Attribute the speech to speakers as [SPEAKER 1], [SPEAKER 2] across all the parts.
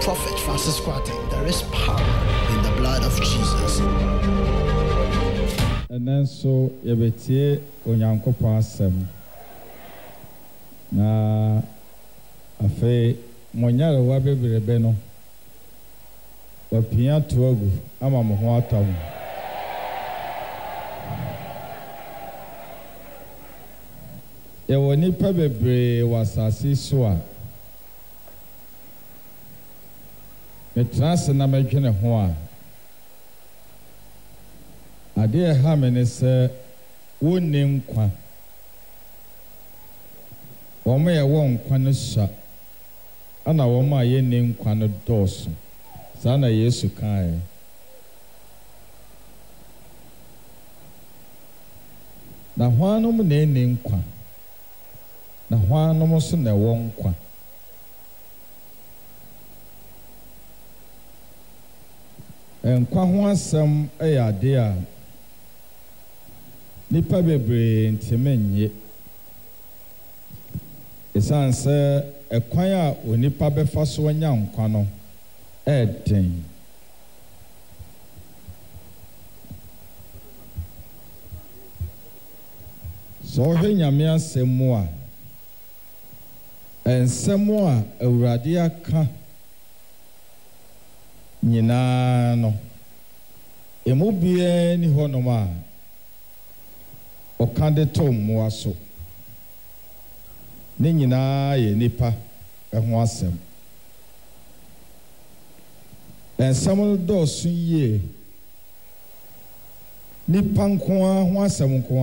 [SPEAKER 1] Prophet Francis Kwateng, there is power in the blood of Jesus.
[SPEAKER 2] And then so yebetie onyankopon asem na afe monyare wa bebrebe no opia toagu ama mo ho atam yewoni pa bebre wasasi so a metrase na medwene ho a ade ha me se wonni nkwa womo ye won nkwa no sha ana womo aye ne nkwa no doso sana Yesu kai na hwanom na ne nkwa na hwanom so na won nkwa nkwa ho asem ade a nipa bebre ntimenye esanse ekwan a onipa befa so anya nkwa no eden so he nyame asem a ensem a awurade aka nyina no emu bie ni honom a okande to mmoa so ne nyina ye nipa ho asem ensem do so ye nipa nko ho asem nko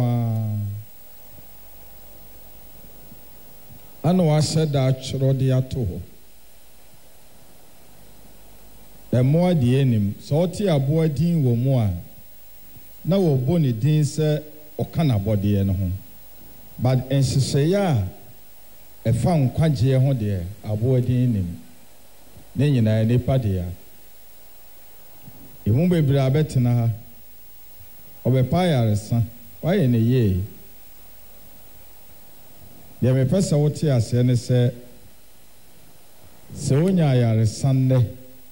[SPEAKER 2] ano asheda chro de ato ho emo ade enim so oti abo din wo mu a na wo bo ne din se okana bode no ho but enshiseya efa nkwaje ho de abo din enim ne nyina nipa de ya emu bebre abetena ha obepa yaresa waye ne ye de me pesa woti ase ne se onya yaresa nne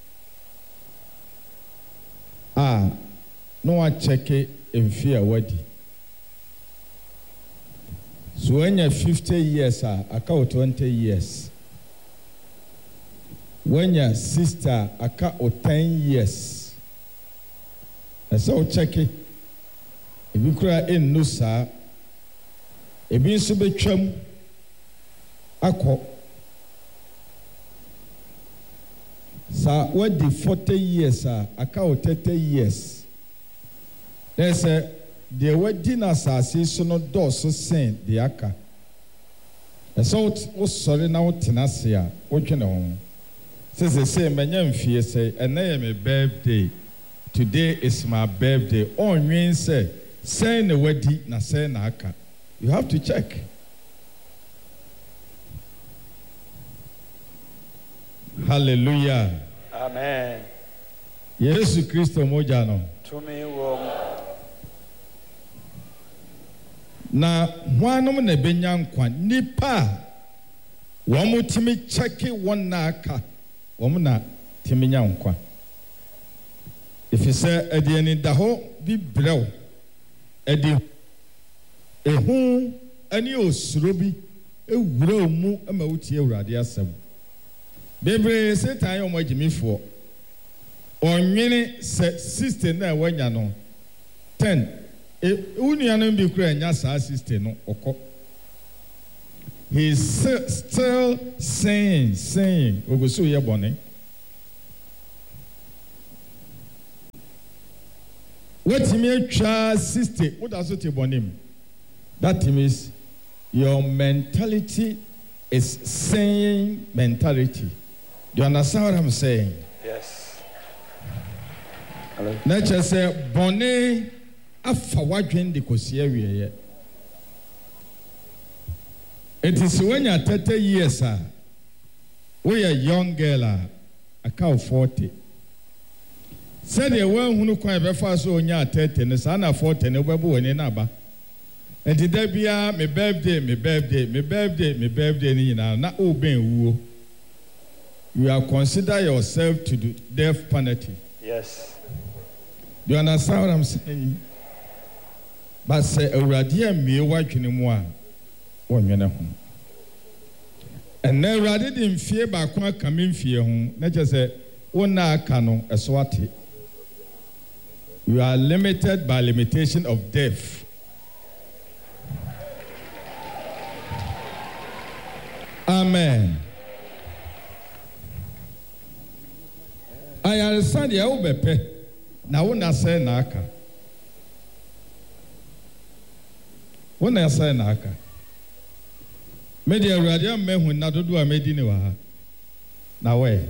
[SPEAKER 2] no wa cheke emfia wadi so when you 50 years aka 20 years when your sister aka 10 years so cheke ebi kura ennu sa ebi nso betwam akọ sa wadi 40 years aka 30 years there's a the wedding asasi so no do so sen the aka so o sorry na otenase a wotwene ho say manya mfie say ena ye me birthday today is my birthday onwin say na wadi na say na aka you have to check. Hallelujah.
[SPEAKER 3] Amen.
[SPEAKER 2] Yesu Kristo moja no.
[SPEAKER 3] Tumi wo.
[SPEAKER 2] Na hwanom na benya nkwa nipa wo mutimi cheke won na aka wo na timi nya nkwa. Efise ade ani da ho bi brew ade ehu ani osuro bi ewura mu ama wutie awurade asem. Bebre Satan yo magimifo onwene se sister na wanya no 10 uniano bi kura nya sa sister no okọ he is still saying ogoso ye bone wetimi atwa sister what does it bonim that means your mentality is saying mentality. Do you understand what I'm saying?
[SPEAKER 3] Yes.
[SPEAKER 2] Hello. Nature say bone afa wadwen de kosia wieye. It is when you're 30 years we are young girl aka 40. Said the one who kwan be fa so onya 30 ne sa na 40 ne obabu woni na ba. Enti da bia me birthday ni nyina na o ben wuo. you have considered yourself to the death penalty.
[SPEAKER 3] Yes.
[SPEAKER 2] Do you understand what I'm saying? But say Uradia me watching him one minute. And then rather than fear by quite coming fear home, not just say, one na cano a swati. You are limited by limitation of death. Amen. I understand the obepe. Now, when I say Naka, when I say Naka, media radio men who not do a medina. Now, where?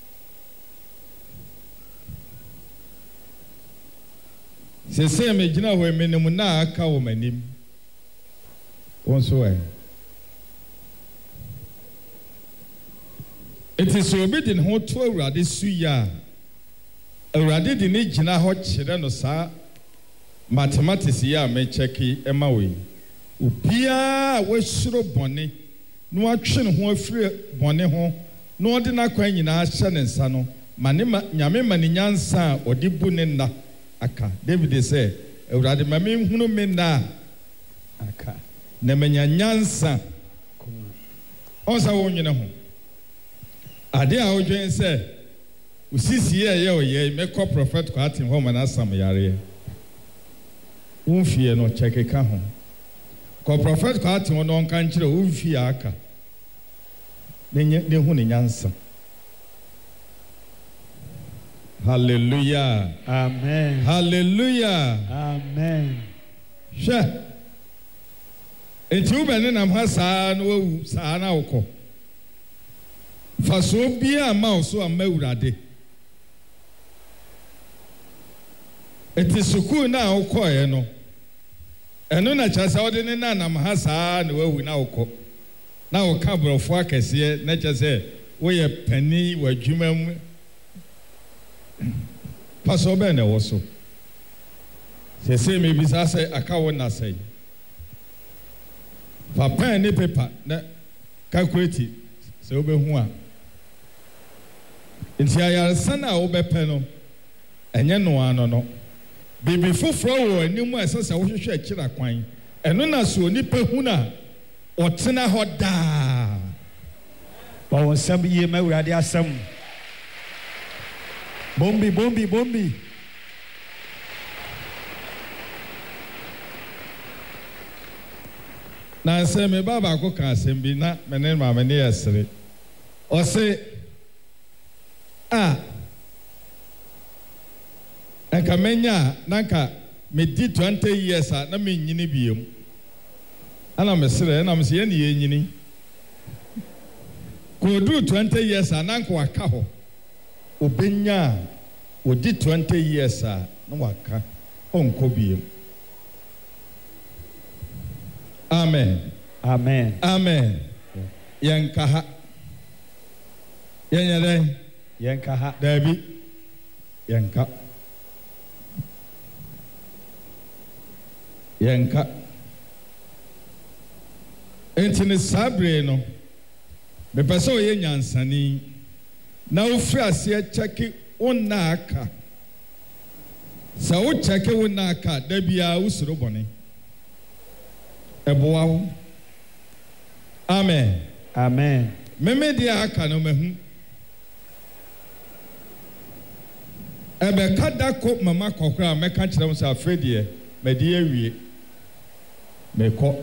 [SPEAKER 2] Say, Majina, where Menamuna, cow, my name. Once away. It is obedient hot to a radisuya. Awurade de ne gyina hɔ kyerɛ no saa mathematics yi a me checki ema we obia wɔsuro bɔne no atwe ne ho afiri bɔne ho no ɔde na kwan nyinaa hyɛ ne nsa no nyame ma ne nyansa a ɔde bu ne nna aka David sɛ Awurade ma me hunu me nna aka na manya nyansa ɔnsa wo nwene ho ade a wodwen sɛ usisi ye make up prophet kwatin ho man asam yare unfie no cheke ka ho ko prophet kwatin no nka nkire unfie aka ne hu ne nyansa. Hallelujah.
[SPEAKER 3] Amen.
[SPEAKER 2] Hallelujah.
[SPEAKER 3] Amen.
[SPEAKER 2] She etu be ne nam ha saa no wu saa na wokọ faso bia ma so amawurade. Eti sukuu na wokọ no eno na kyasa ode ne na nam ha saa na wawu na wokọ na woka brofo akese na kyase wo ye pani wadwuma mu paso be na wo so se me bisa se aka wo na sai papa ni paper na calculate se wo be hu a nti ayaresa na wo be pe no enye no ano no bibi foforo wo anim asesa wo hwehwe akira kwan eno na so onipa hu na otena hoda
[SPEAKER 3] ba won sam ye mawurade asam bombi
[SPEAKER 2] na se me baba ko ka asem bi na menen ma mene yesere o se Nka menya nanka me di 20 years na me nyini biem ana me sere na me se ye ne ye nyini ko du 20 years nanka waka ho obenya odi 20 years na waka onko biem. Amen.
[SPEAKER 3] Amen.
[SPEAKER 2] Amen. Yanka ha yenyere
[SPEAKER 3] yanka ha
[SPEAKER 2] dabi yanka yanka entine sabre no me pese o ye nyansani na o firi ase cheke onna aka sa o cheke wonna aka da bia usuro bone eboa wo. Amen.
[SPEAKER 3] Amen.
[SPEAKER 2] Meme dia aka no mahu ebe kada ko mama kokra meka kire mo sa afredie me die awie meko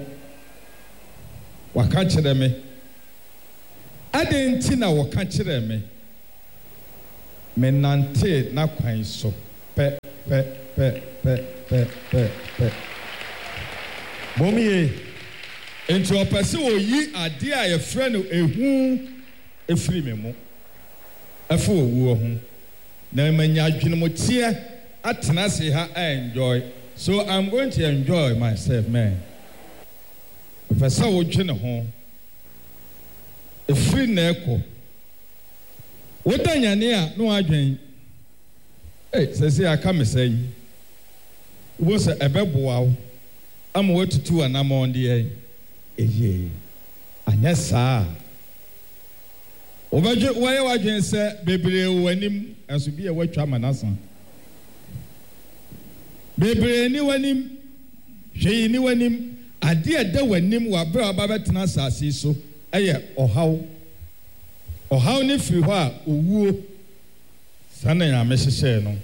[SPEAKER 2] waka kire me adenti na waka kire me nante na kwan so pe
[SPEAKER 3] momie
[SPEAKER 2] enti opese oyi ade a ye frɛ no ehu efiri me mo afo owu ho na manya adwene mo tie atena se ha enjoy, so I'm going to enjoy myself, man. If I saw what you know, a free neck. What are you near? No, I drink. Hey, says I come saying, was a bebo. I'm what to do, and I'm on the air. And yes, sir. Obaje why wajen say bebre wanim enso bi e watwa manasa. Bebre ni wanim hwe ni wanim ade eda wanim wa bra ba betena asase so eye ohaw ne firi ho a owuo sana ya mehyehyɛ no.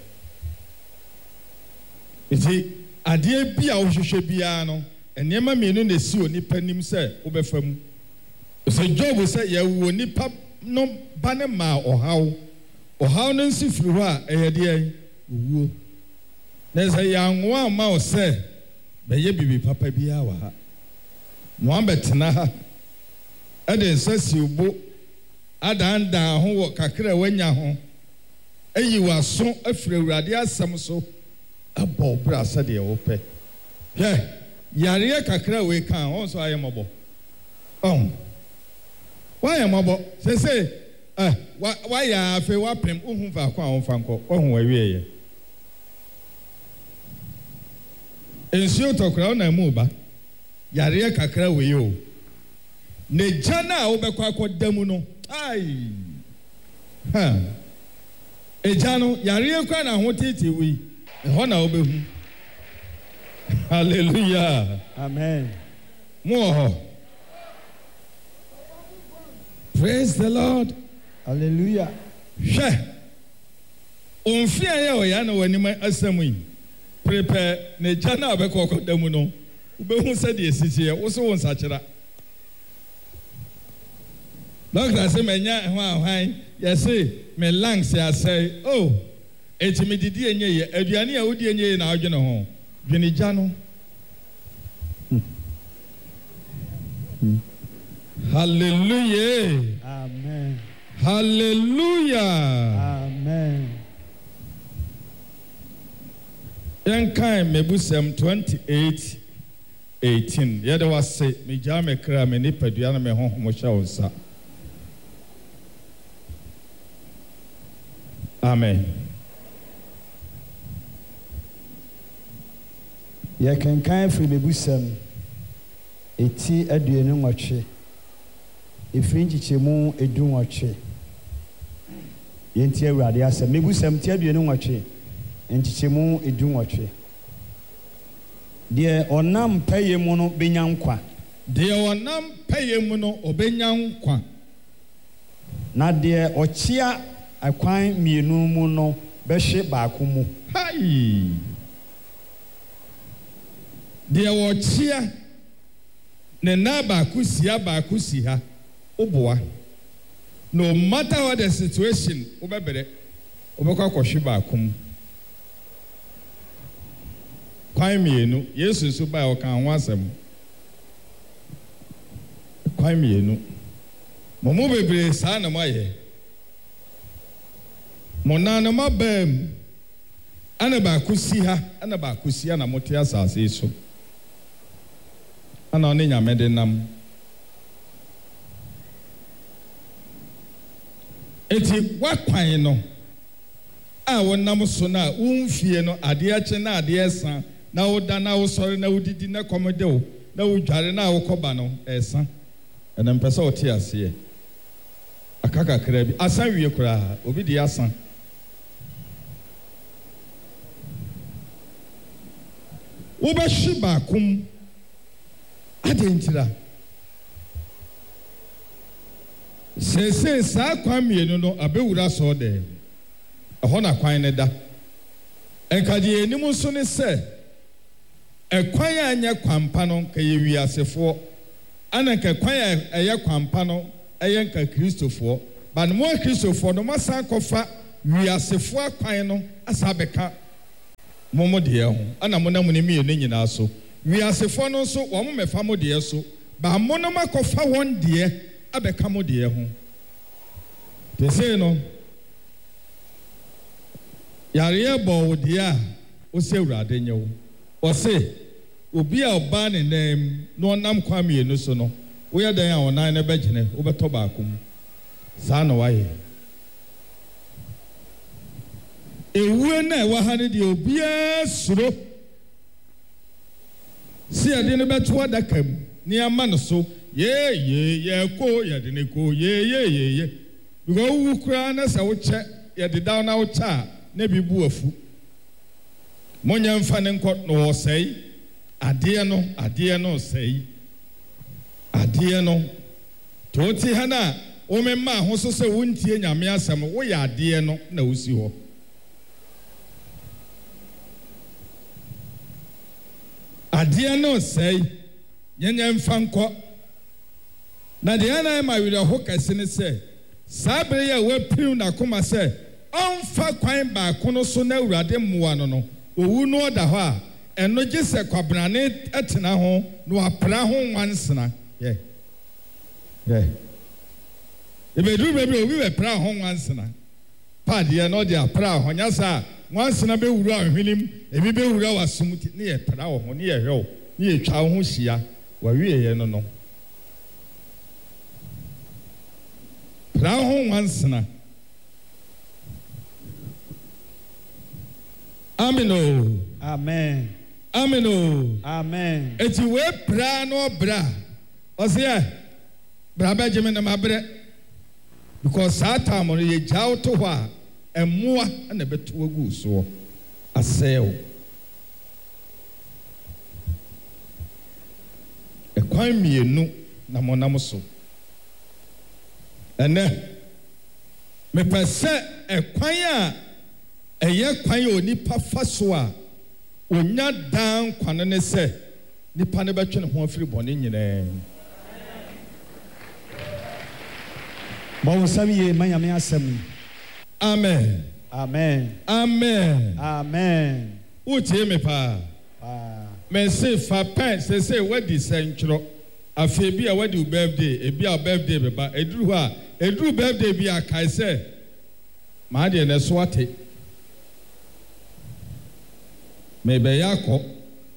[SPEAKER 2] Iti ade bi a wohwehwɛ bia no enema mienu na si onipa nim sɛ wobɛfa mu. So Job sɛ yɛwo nipa no ba ne ma ohaw no nsi firi ho a ɛyɛ de owuo. Na sɛ yanwa ma wo sɛ bɛyɛ bibi papa bia wa ha. No ambetena ha ɛde nsa si ubo adandan ho wɔ kakra wanya ho ayi waso afiri Awurade asɛm so abɔ bra sɛ de wopɛ. Hwɛ yare kakra we kan ho so ayɛ mɔbɔ. Why am I? Say, why are fe wapem uhun fa kwa on fanko ohun awie ye. Ensuo tokra na mu ba. Yare kakra we yo. Ne jana obekwa akodamu no. Ai. Ha. Ejano yare kwa na ho tete we. Ho na obehu. Hallelujah.
[SPEAKER 3] Amen.
[SPEAKER 2] Mo. Praise the Lord.
[SPEAKER 3] Hallelujah.
[SPEAKER 2] She. Onfia ya oya na wani mai asamu yi. Prepare ne jana abeko kodamu no. Ubehu se de esisi wo so won sachira. Doctor say menya ho ahwan, you say me lungs ya say, oh, etimi didi enye ye, aduane a wodi enye ye na adwene ho. Dwene jano. Hallelujah.
[SPEAKER 3] Amen.
[SPEAKER 2] Hallelujah.
[SPEAKER 3] Amen.
[SPEAKER 2] Yankai mebusem 28:18. Yede was say me jame kra me ni padua na me honhom hya wonsa. Amen.
[SPEAKER 3] Ye kankan firi mebusem eti aduane nwɔtwe efinchichemu edu nwɔtwe yenti Awurade asɛm mebusem ti aduane nwɔtwe enchichemu edu nwɔtwe de onam paye mu no benya nkwa
[SPEAKER 2] de onam paye mu no obenya nkwa
[SPEAKER 3] na de ɔkyea akwan mienu mu no bɛhye baako mu
[SPEAKER 2] hai de ɔkyea ne na baako si ha oboa. No matter what the situation, obebere obekwa kwɔhwe baakum. Kwan mienu, Yesu nso ba o kan ho asɛm. Kwan mienu. Momo bebre saa na moayɛ. Mona na mabam. Ana baako si ha, ana baako si ana mote asase so. Ana ɔne nyame de nam. Eti wakwan no a wonam so na wonfie no ade akye na ade esa na woda na wosɔre na wodidi na kɔmode wo na wodware na wokɔba no esa ɛna mpɛsɛ wote ase aka kakra bi asan wie kura obi de asan wobɛhwe baakum adentira sese saa kwan mienu no abewura so de ɛhɔ na kwan ne da ɛnkade enim so ne sɛ ɛkwan a anya kwampa no ka yɛ wiasefoɔ ana ka kwan a ɛyɛ kwampa no ɛyɛ nka kristofoɔ ba no mo kristofoɔ no masan kɔfa wiasefoɔ kwan no asa bɛka mo de ho ana mo na mo ne mienu nyinaa so wiasefoɔ no so wɔn mɛfa mo de so ba mo no makɔfa wɔn de abɛka mo de ho te sei no yare bɔ wo de a o se Awurade nye wo o se obi a ɔba ne nam no nam kwa mienu so no wo yɛ dan a ɔnan ne bɛgyene wo bɛtɔ baako mu saa na wayɛ ewue na ɛwɔ ha ne de obiara suro si ade ne bɛto adaka mu ne ama no so ye ye ko ye de ne ko ye because who cry na sa wo che ye de down na wo cha na bi bu afu monya mfa ne nkɔ no sei ade no sei ade no to ti ha na wo memma ho so se wontie nyame asɛm wo yɛ ade no na wo si hɔ ade no sei nyanya mfa nkɔ na de na ma wi ho kɛse ne sɛ sabre ya wapirim na koma sɛ ɔmfa kwan ba kono so na Awurade mmoa no owu no da hɔ a ɛno gye sɛ kwabrane atena ho na wapra ho nwansena ebedu bebi obi be pra ho nwansena padeɛ no de apra ho nya sa nwansena be wuru ahwenim ebi be wuru wasomti ne yɛ pra ho ne yɛ hwɛ ne yɛ twa ho hyia wa wie yɛ no pra ho nwansena amino
[SPEAKER 3] amen
[SPEAKER 2] amino
[SPEAKER 3] amen
[SPEAKER 2] eti we pra no bra ɔsɛ bra ba gye me na mabrɛ because Satan no ye jaw to hɔ a ɛmoa na beto agu so asɛw ɛkwan mienu na monam so ɛnɛ mepɛ sɛ ɛkwan a ɛyɛ kwan a onipa fa so a onya dan kwan ne sɛ nipa ne bɛtwe ne ho afiri bɔne nyinaa
[SPEAKER 3] Bawusam ye manyame asɛm.
[SPEAKER 2] Amen.
[SPEAKER 3] Amen.
[SPEAKER 2] Amen.
[SPEAKER 3] Amen.
[SPEAKER 2] Utie me pa. Me say fa pen say what di sentro. Afi bi a what di birthday, e bi a birthday be ba eduru ha, eduru birthday bi a kai say ma de na so ate. Me be yakɔ.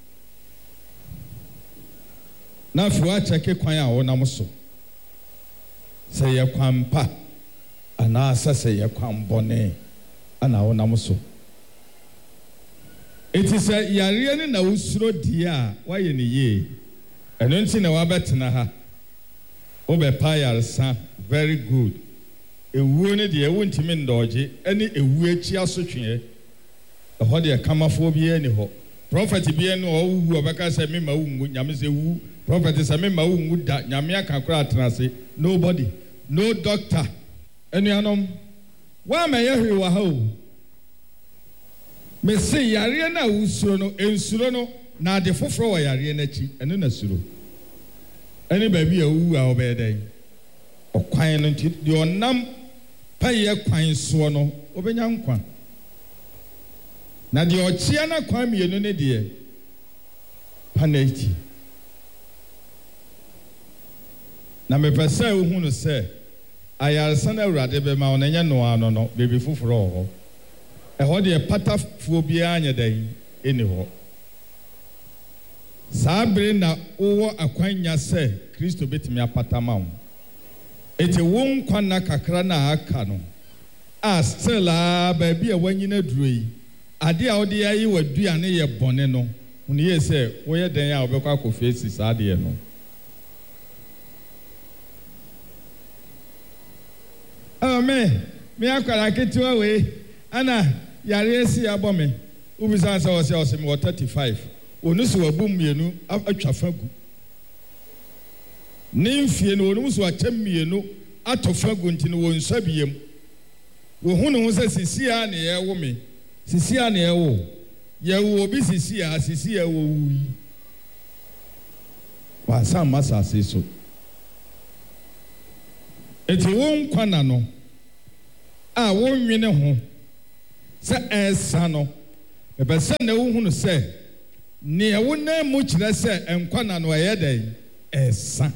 [SPEAKER 2] Na fi wa cheke kwan a wo nam so. Say ya kwampa ana say ya kwambone ana wonam so it is a yare ne na usuro dia waye ne ye eno nti na wabetena ha obepa yaresa very good ewuo ne de ewontimi ndoje ene ewu achi asotwe ho de kamafo bi ani ho prophet bi ene owu obeka say me ma wu nyame se wu prophet say me ma wu da nyame akakora atenase nobody no doctor enuanom wa ma yehwe wa ha o me say yare na usuro no ensuro no na de foforo wa yare na chi eno na suro ene ba bi awu a obedan okwan no nti de onam paye kwan so no obenya nkwa na de ochia na kwan mienu ne de paneti na me pesa ehunu no se ayaresa na Awurade be ma onanya no ano no bebi foforo ho ho de patafuo bia anya dan eni ho sabre na owo akwanya se Kristo betimi apata ma wo eti won kwana kakra na aka no a still ba bia wanyina duro yi ade a ode ayi waduane ye bone no hunu ye se wo ye dan a obekwa akofesi saade no amen me akwara ketewa we ana yare esi abome ubisa sa wose me 35 onu so wabum mienu atwa fagu nimfie no onu so akyem mienu atofagu ntine won sabiem wo hunu ho se sisia na ye wo me sisia na ye wo ye wo bi sisia wo wi wa sa masa so eti won kwana no a won nwene ho se esa no ebe se na wo hunu se ne wo na mu kire se enkwana no ye dan esa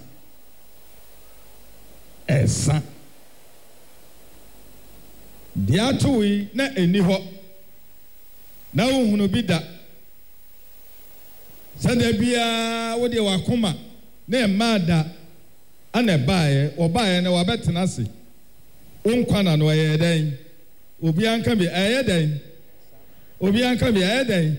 [SPEAKER 2] dia tuwi na eni ho na wo hunu bi da se da bia wo de wakoma na emada ana baaye obaaye na wabetena se onkwana no ye dan obi anka bi aye dan obi anka bi aye dan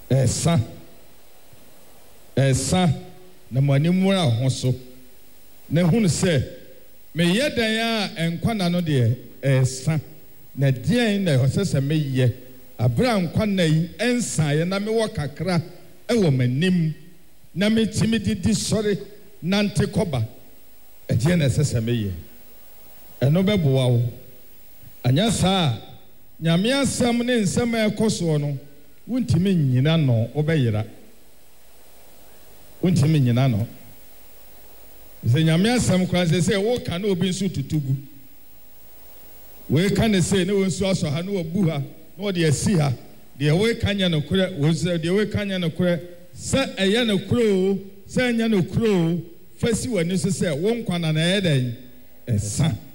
[SPEAKER 2] esa na mani mura ho so na hunu sɛ meyɛ dan a nkwana no deɛ ɛsa na deɛn na ɛhɔ sɛ meyɛ abra nkwana yi ɛnsaeɛ na mewɔ kakra ɛwɔ m'anim na metimi didi sɔre nante kɔba ɛdeɛ na ɛsɛ sɛ meyɛ ɛno bɛboa wo anya saa nyame asɛm ne nsɛm a ɛkɔ soɔ no wontimi nyina no wobɛyera wontimi nyina no sɛ nyame asɛm koraa sɛ woka na obi nso tutugu woeka ne sɛ ne wo nso asɔ ha na wabu ha na wɔde asi ha deɛ woeka nyɛ no korɛ deɛ woeka nyɛ no korɛ sɛ ɛyɛ no korɛ sɛ ɛnyɛ no korɛ fa si w'ani so sɛ wo nkwa na ɛyɛ dɛn ɛsa